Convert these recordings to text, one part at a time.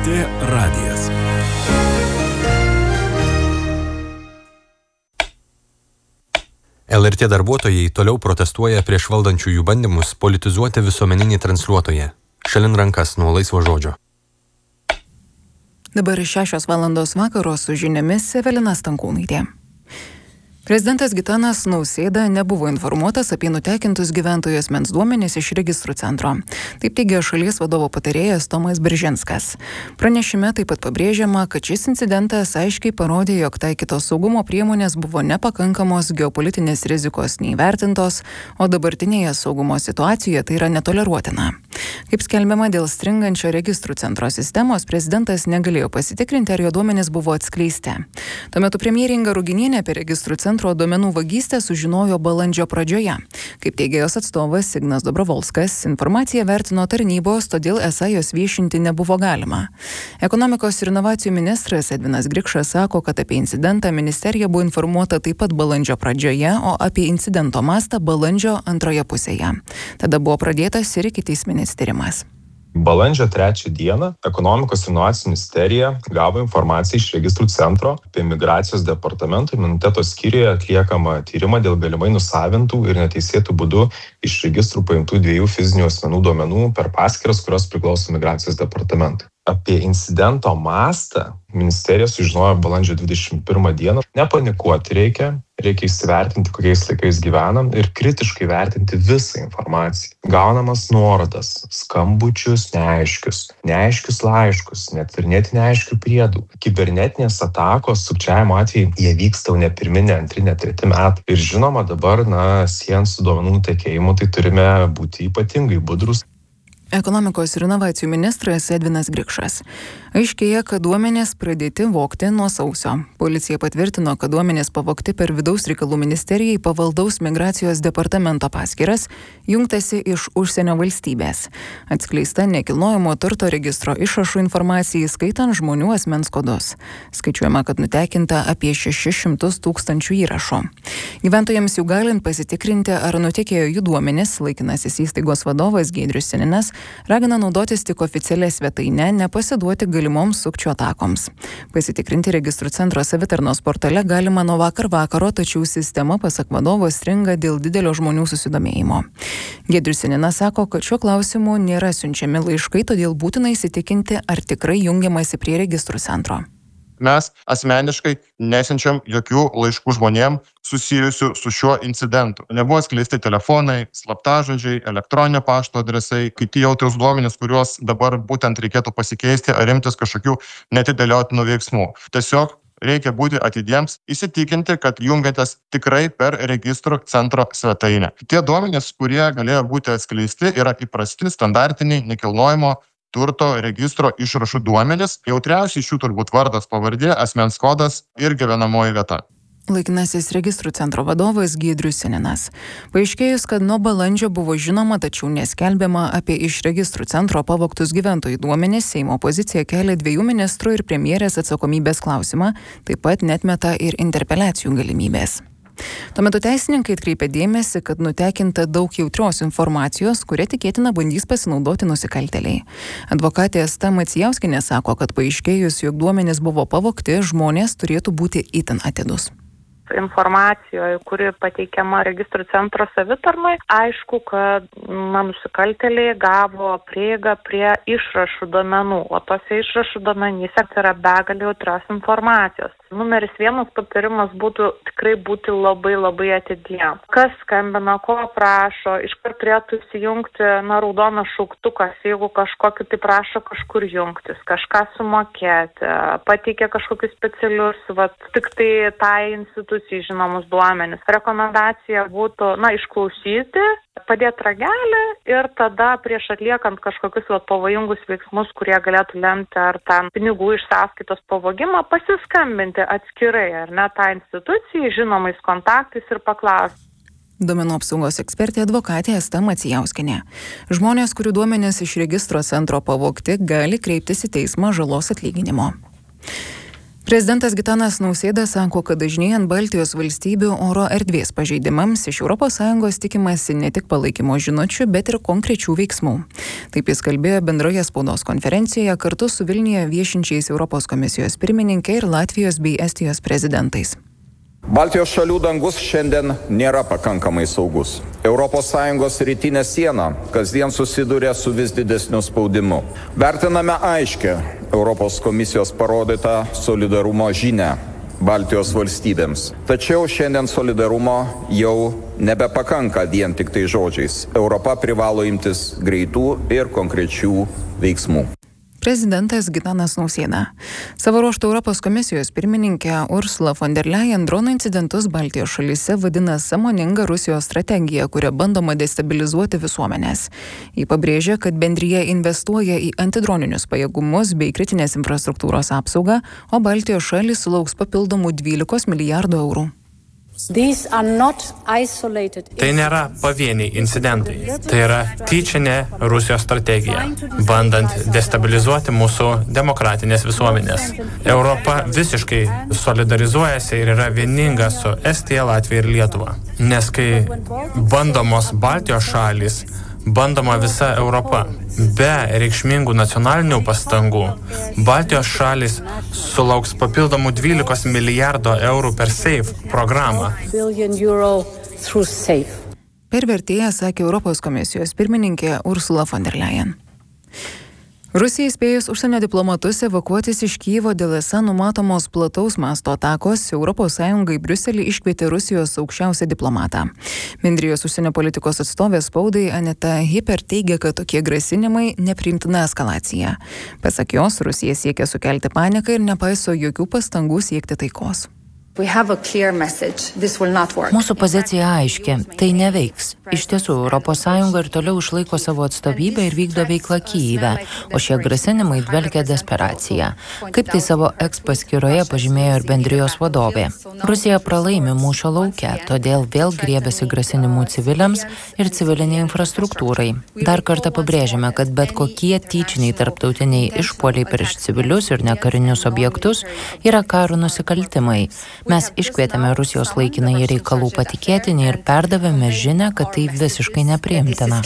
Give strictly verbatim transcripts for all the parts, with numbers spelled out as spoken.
T radijas. L R T darbuotojai toliau protestuoja prieš valdančiųjų bandymus politizuoti visuomeninį transliuotoją. Šalin rankas nuo laisvo žodžio. Dabar šešios valandos vakaro su žiniomis Evelina Stankūnaitė. Prezidentas Gitanas Nausėda nebuvo informuotas apie nutekintus gyventojų asmens duomenis iš registrų centro. Taip teigia šalies vadovo patarėjas Tomas Beržinskas. Pranešime taip pat pabrėžiama, kad šis incidentas aiškiai parodė, jog taikytos saugumo priemonės buvo nepakankamos, geopolitinės rizikos neįvertintos, o dabartinėje saugumo situacijoje tai yra netoleruotina. Kaip skelbiama, dėl stringančio registrų centro sistemos prezidentas negalėjo pasitikrinti, ar jo duomenys buvo atskleisti. Tuo metu premjerė Inga Ruginienė apie registrų centro duomenų vagystę sužinojo balandžio pradžioje. Kaip teigia jos atstovas Ignas Dobrovolskas, informaciją vertino tarnybos, todėl esą jos viešinti nebuvo galima. Ekonomikos ir inovacijų ministras Edvinas Grikšas sako, kad apie incidentą ministerija buvo informuota taip pat balandžio pradžioje, o apie incidento mastą balandžio antroje pusėje. Tada buvo pradėtas ir ikiteisminis tyrimas. Balandžio trečią dieną Ekonomikos ir inovacijų ministerija gavo informaciją iš registrų centro apie Migracijos departamento imuniteto skyriuje atliekamą tyrimą dėl galimai nusavintų ir neteisėtų būdų iš registrų paimtų dviejų fizinių asmenų duomenų per paskyras, kurios priklauso Migracijos departamentui. Apie incidento mastą ministerija sužinojo balandžio dvidešimt pirmą dieną. Nepanikuoti reikia, reikia įsivertinti, kokiais laikais gyvenam ir kritiškai vertinti visą informaciją. Gaunamas nuorodas, skambučius neaiškius, neaiškius laiškus, net ir net neaiškių priedų. Kibernetinės atakos, sukčiavimo atvejai, jie vyksta jau ne pirminė, antrinė, treti metai. Ir žinoma, dabar, na, siejant su duomenų nutekėjimu, tai turime būti ypatingai budrus. Ekonomikos ir inovacijų ministras Edvinas Grikšas. Aiškėja, kad duomenys pradėti vogti nuo sausio. Policija patvirtino, kad duomenys pavogti per vidaus reikalų ministerijai pavaldaus Migracijos departamento paskyras, jungtasi iš užsienio valstybės. Atskleista nekilnojamo turto registro išrašų informacija, skaitant žmonių asmens kodus. Skaičiuojama, kad nutekinta apie šešis šimtus tūkstančių įrašų. Gyventojams jau galint pasitikrinti, ar nutekėjo jų duomenys, laikinasis įstaigos vadovas Giedrius Seninas ragina naudotis tik oficialią svetainę, nepasiduoti galimoms sukčių atakoms. Pasitikrinti registrų centro savitarnos portale galima nuo vakar vakaro, tačiau sistema, pasak vadovo, stringa dėl didelio žmonių susidomėjimo. Giedrius Seninas sako, kad šiuo klausimu nėra siunčiami laiškai, todėl būtina įsitikinti, ar tikrai jungiamasi prie registrų centro. Mes asmeniškai nesiunčiam jokių laiškų žmonėm susijusių su šiuo incidentu. Nebuvo skleisti telefonai, slaptažodžiai, elektroninio pašto adresai, kiti jautrūs duomenys, kuriuos dabar būtent reikėtų pasikeisti ar imtis kažkokių netidėliotinų veiksmų. Tiesiog reikia būti atidiems, įsitikinti, kad jungiatės tikrai per registrų centro svetainę. Tie duomenys, kurie galėjo būti atskleisti, yra įprasti, standartiniai, nekilnojamo turto registro išrašų duomenys, jautriausiai iš jų turbūt vardas, pavardė, asmens kodas ir gyvenamoji vieta. Laikinasis registrų centro vadovas Giedrius Seninas. Paaiškėjus, kad nuo balandžio buvo žinoma, tačiau neskelbiama apie iš registrų centro pavogtus gyventojų duomenis, Seimo opozicija kelia dviejų ministrų ir premjerės atsakomybės klausimą, taip pat netmeta ir interpeliacijų galimybės. Tuo metu teisininkai atkreipia dėmesį, kad nutekinta daug jautrios informacijos, kuria tikėtina bandys pasinaudoti nusikaltėliai. Advokatė Asta Macijauskienė sako, kad paaiškėjus, jog duomenys buvo pavogti, žmonės turėtų būti itin atidūs. Informacijoje, kuri pateikiama registrų centro savitarnai, aišku, kad na, nusikaltėliai gavo prieigą prie išrašų duomenų, o tose išrašų duomenyse yra begalė jautrios informacijos. Numeris vienas patarimas būtų tikrai būti labai labai atidiem. Kas skambina, ko prašo, iškart turėtų įsijungti na, raudonas šauktukas, jeigu kažkokį tai prašo kažkur jungtis, kažką sumokėti, pateikia kažkokius specialius, vat, tik tai tai institucijai žinomus duomenis. Rekomendacija būtų, na, išklausyti, padėti ragelį ir tada prieš atliekant kažkokius va, pavojingus veiksmus, kurie galėtų lemti ar tam pinigų iš sąskaitos pavogimą, pasiskambinti atskirai ar ne tą instituciją, žinomais kontaktais ir paklausti. Duomenų apsaugos ekspertė advokatė Asta Macijauskienė. Žmonės, kurių duomenys iš registro centro pavogti, gali kreiptis į teismą žalos atlyginimo. Prezidentas Gitanas Nausėda sako, kad dažnėjant Baltijos valstybių oro erdvės pažeidimams iš Europos Sąjungos tikimasi ne tik palaikymo žinučių, bet ir konkrečių veiksmų. Taip jis kalbėjo bendroje spaudos konferencijoje kartu su Vilniuje viešinčiais Europos komisijos pirmininkė ir Latvijos bei Estijos prezidentais. Baltijos šalių dangus šiandien nėra pakankamai saugus. Europos Sąjungos rytinė siena kasdien susiduria su vis didesniu spaudimu. Vertiname aiškę Europos komisijos parodytą solidarumo žinią Baltijos valstybėms. Tačiau šiandien solidarumo jau nebepakanka vien tik tai žodžiais. Europa privalo imtis greitų ir konkrečių veiksmų. Prezidentas Gitanas Nausėda. Savo ruožtu Europos komisijos pirmininkė Ursula von der Leyen dronų incidentus Baltijos šalyse vadina sąmoninga Rusijos strategija, kuria bandoma destabilizuoti visuomenės. Ji pabrėžia, kad bendrija investuoja į antidroninius pajėgumus bei kritinės infrastruktūros apsaugą, o Baltijos šalys sulauks papildomų dvylikos milijardų eurų. Tai nėra pavieniai incidentai. Tai yra tyčinė Rusijos strategija, bandant destabilizuoti mūsų demokratinės visuomenės. Europa visiškai solidarizuojasi ir yra vieninga su Estija, Latvija ir Lietuva. Nes kai bandomos Baltijos šalys, bandoma visa Europa. Be reikšmingų nacionalinių pastangų, Baltijos šalis sulauks papildomų dvylikos milijardo eurų per SAFE programą. Per vertėją sakė Europos komisijos pirmininkė Ursula von der Leyen. Rusijai spėjus užsienio diplomatus evakuotis iš Kyjivo dėl esą numatomos plataus masto atakos, Europos Sąjunga į Briuselį iškvietė Rusijos aukščiausią diplomatą. Bendrijos užsienio politikos atstovė spaudai Anita Hiper teigia, kad tokie grasinimai nepriimtina eskalacija. Pasak jos, Rusija siekia sukelti paniką ir nepaiso jokių pastangų siekti taikos. Mūsų pozicija aiški, tai neveiks. Iš tiesų, Europos Sąjunga ir toliau išlaiko savo atstovybę ir vykdo veiklą Kyjive, o šie grasinimai dvelkia desperacija. Kaip tai savo eks paskyroje pažymėjo ir bendrijos vadovė. Rusija pralaimi mūšio lauke, todėl vėl griebiasi grasinimų civiliams ir civiliniai infrastruktūrai. Dar kartą pabrėžiame, kad bet kokie tyčiniai tarptautiniai išpuoliai prieš civilius ir nekarinius objektus yra karo nusikaltimai. Mes iškvietėme Rusijos laikinąjį reikalų patikėtinį ir perdavėme žinią, kad tai visiškai nepriimtina.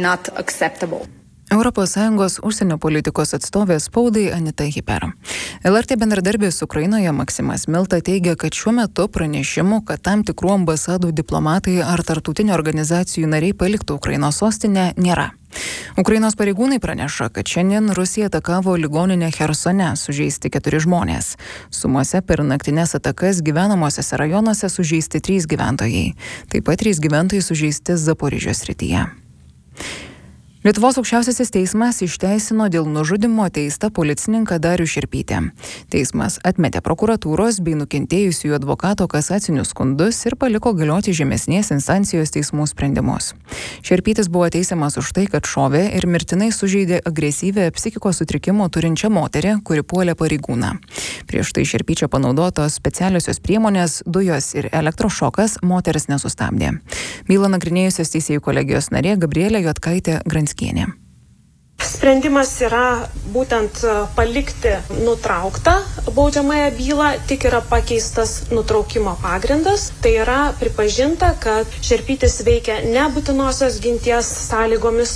Europos Sąjungos užsienio politikos atstovė spaudai Anita Hiper. L R T bendradarbis Ukrainoje Maksimas Milta teigia, kad šiuo metu pranešimų, kad tam tikrų ambasadų diplomatai ar tarptautinių organizacijų nariai paliktų Ukrainos sostinę, nėra. Ukrainos pareigūnai praneša, kad šiandien Rusija atakavo ligoninę Chersone, sužeisti keturi žmonės. Sumose per naktines atakas gyvenamosiose rajonuose sužeisti trys gyventojai. Taip pat trys gyventojai sužeisti Zaporižės srityje. Lietuvos aukščiausiasis teismas išteisino dėl nužudimo teistą policininką Darių Šerpytę. Teismas atmetė prokuratūros bei nukentėjusiųjų advokato kasacinius skundus ir paliko galioti žemesnės instancijos teismų sprendimus. Šerpytis buvo teisiamas už tai, kad šovė ir mirtinai sužeidė agresyvę psichikos sutrikimų turinčią moterį, kuri puolė pareigūną. Prieš tai Šerpyčio panaudotos specialiosios priemonės, dujos ir elektrošokas moteris nesustabdė. Bylą nagrinėjusios teisėjų kolegijos narė Gabrielė Jotkaitė Granskienė. Sprendimas yra būtent palikti nutrauktą baudžiamąją bylą, tik yra pakeistas nutraukimo pagrindas. Tai yra pripažinta, kad Šerpytis veikia nebūtinosios ginties sąlygomis,